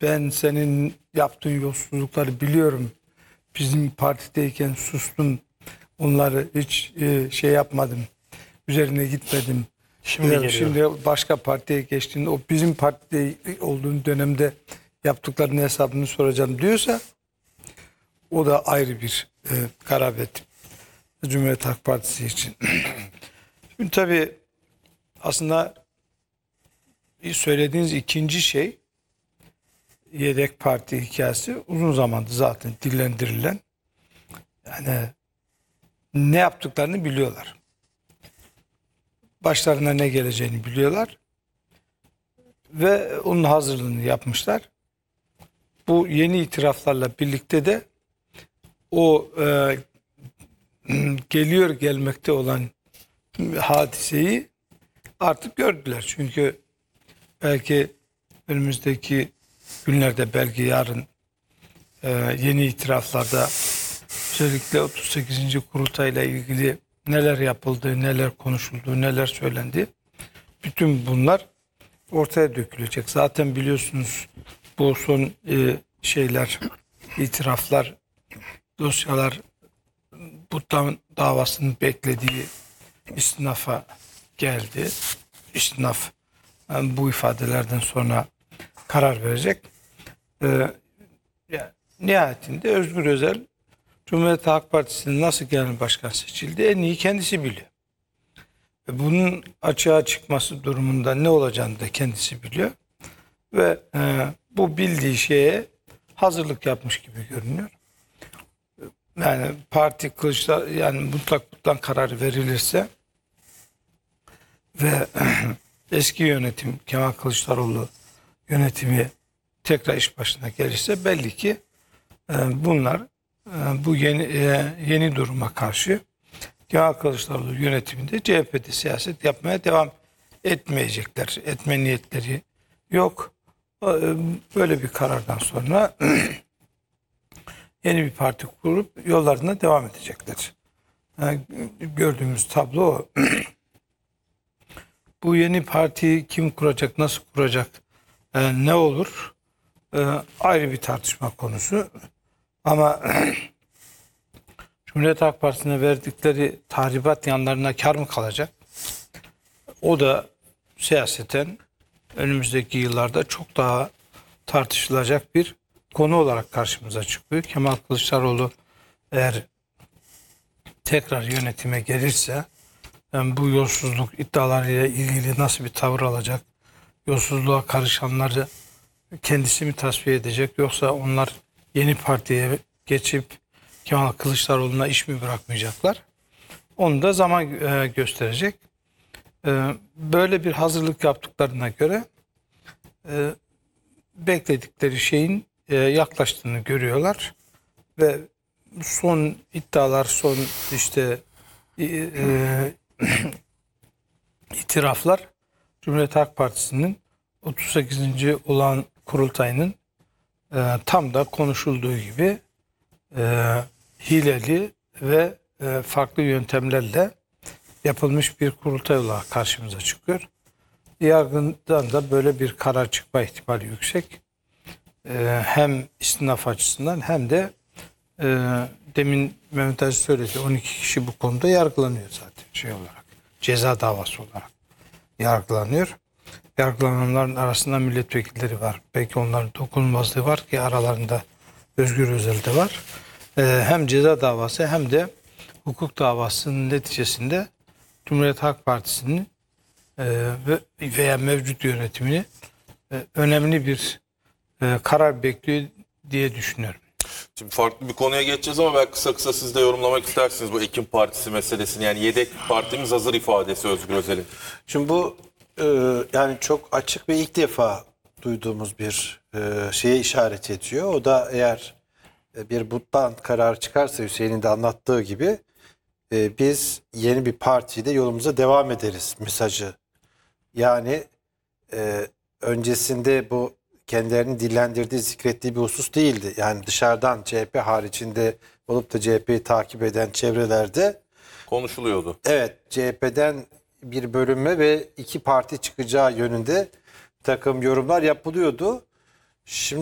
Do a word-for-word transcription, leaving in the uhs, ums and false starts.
ben senin yaptığın yolsuzlukları biliyorum. Bizim partideyken sustum. Onları hiç e, şey yapmadım. Üzerine gitmedim. Şimdi Ee, geliyor. Şimdi başka partiye geçtiğinde o bizim partide olduğun dönemde yaptıklarının hesabını soracağım diyorsa o da ayrı bir e, garabet. Cumhuriyet Halk Partisi için. Şimdi tabii aslında söylediğiniz ikinci şey yedek parti hikayesi uzun zamandır zaten dillendirilen. Yani ne yaptıklarını biliyorlar. Başlarına ne geleceğini biliyorlar. Ve onun hazırlığını yapmışlar. Bu yeni itiraflarla birlikte de o e, geliyor gelmekte olan hadiseyi artık gördüler. Çünkü belki önümüzdeki günlerde, belki yarın e, yeni itiraflarda özellikle otuz sekizinci kurultayla ilgili neler yapıldı, neler konuşuldu, neler söylendi. Bütün bunlar ortaya dökülecek. Zaten biliyorsunuz bu son e, şeyler, itiraflar, dosyalar bu davasının beklediği istinafa geldi. İstinaf yani bu ifadelerden sonra karar verecek. Ee, yani nihayetinde Özgür Özel Cumhuriyet Halk Partisi'nin nasıl genel başkan seçildi en iyi kendisi biliyor. Ve bunun açığa çıkması durumunda ne olacağını da kendisi biliyor. Ve e, bu bildiği şeye hazırlık yapmış gibi görünüyor. Yani parti Kılıçlar yani mutlak mutlak kararı verilirse ve eski yönetim Kemal Kılıçdaroğlu yönetimi tekrar iş başına gelirse belli ki e, bunlar e, bu yeni e, yeni duruma karşı Kemal Kılıçdaroğlu yönetiminde C H P'de siyaset yapmaya devam etmeyecekler. Etme niyetleri yok. E, böyle bir karardan sonra yeni bir parti kurup yollarına devam edecekler. Yani gördüğümüz tablo o. Bu yeni partiyi kim kuracak, nasıl kuracak, e, ne olur e, ayrı bir tartışma konusu. Ama Cumhuriyet Halk Partisi'ne verdikleri tahribat yanlarına kar mı kalacak? O da siyaseten önümüzdeki yıllarda çok daha tartışılacak bir konu olarak karşımıza çıkıyor. Kemal Kılıçdaroğlu eğer tekrar yönetime gelirse yani bu yolsuzluk iddialarıyla ilgili nasıl bir tavır alacak? Yolsuzluğa karışanları kendisi mi tasfiye edecek yoksa onlar yeni partiye geçip Kemal Kılıçdaroğlu'na iş mi bırakmayacaklar? Onu da zaman e, gösterecek. E, böyle bir hazırlık yaptıklarına göre e, bekledikleri şeyin e, yaklaştığını görüyorlar ve son iddialar, son işte e, e, itiraflar Cumhuriyet Halk Partisi'nin otuz sekizinci olan kurultayının e, tam da konuşulduğu gibi e, hileli ve e, farklı yöntemlerle yapılmış bir kurultay olarak karşımıza çıkıyor. Yargıdan da böyle bir karar çıkma ihtimali yüksek. E, hem istinaf açısından hem de e, demin Mehmet Ali söyledi on iki kişi bu konuda yargılanıyor zaten şey olarak. Ceza davası olarak yargılanıyor. Yargılananların arasında milletvekilleri var. Belki onların dokunulmazlığı var ki aralarında Özgür Özel de var. Ee, hem ceza davası hem de hukuk davasının neticesinde Cumhuriyet Halk Partisi'nin e, veya mevcut yönetimini e, önemli bir e, karar bekliyor diye düşünüyorum. Şimdi farklı bir konuya geçeceğiz ama ben kısa kısa siz de yorumlamak istersiniz bu Ekim Partisi meselesini. Yani yedek partimiz hazır ifadesi Özgür Özel'in. Şimdi bu e, yani çok açık ve ilk defa duyduğumuz bir e, şeye işaret ediyor. O da eğer e, bir butlan kararı çıkarsa Hüseyin'in de anlattığı gibi e, biz yeni bir partiyle yolumuza devam ederiz mesajı. Yani e, öncesinde bu kendilerini dillendirdiği, zikrettiği bir husus değildi. Yani dışarıdan C H P haricinde olup da C H P'yi takip eden çevrelerde Konuşuluyordu. evet C H P'den bir bölünme ve iki parti çıkacağı yönünde bir takım yorumlar yapılıyordu. Şimdi